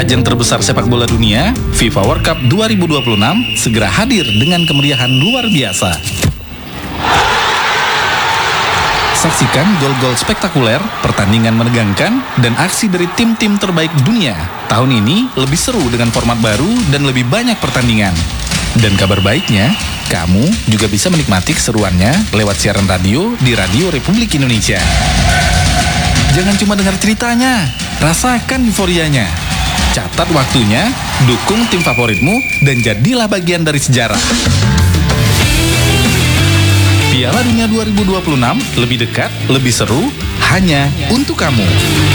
Ajang terbesar sepak bola dunia, FIFA World Cup 2026, segera hadir dengan kemeriahan luar biasa. Saksikan gol-gol spektakuler, pertandingan menegangkan, dan aksi dari tim-tim terbaik dunia. Tahun ini lebih seru dengan format baru dan lebih banyak pertandingan. Dan kabar baiknya, kamu juga bisa menikmati keseruannya lewat siaran radio di Radio Republik Indonesia. Jangan cuma dengar ceritanya, rasakan euforianya. Catat waktunya, dukung tim favoritmu, dan jadilah bagian dari sejarah. Piala Dunia 2026 lebih dekat, lebih seru, hanya untuk kamu.